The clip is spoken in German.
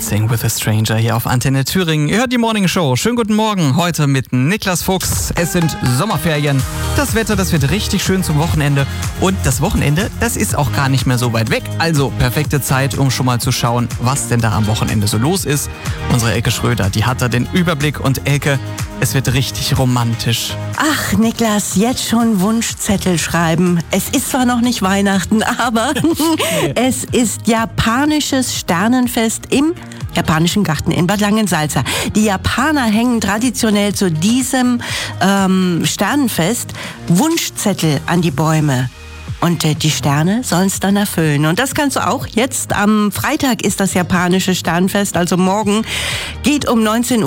Dancing with a Stranger hier auf Antenne Thüringen. Ihr hört die Morning Show. Schönen guten Morgen. Heute mit Niklas Fuchs. Es sind Sommerferien. Das Wetter, das wird richtig schön zum Wochenende. Und das Wochenende, das ist auch gar nicht mehr so weit weg. Also perfekte Zeit, um schon mal zu schauen, was denn da am Wochenende so los ist. Unsere Elke Schröder, die hat da den Überblick. Und Elke, es wird richtig romantisch. Ach, Niklas, jetzt schon Wunschzettel schreiben. Es ist zwar noch nicht Weihnachten, aber es ist japanisches Sternenfest im Japanischen Garten in Bad Langensalza. Die Japaner hängen traditionell zu diesem Sternenfest Wunschzettel an die Bäume. Und die Sterne sollen es dann erfüllen. Und das kannst du auch jetzt. Am Freitag ist das japanische Sternenfest, also morgen. Geht um 19 Uhr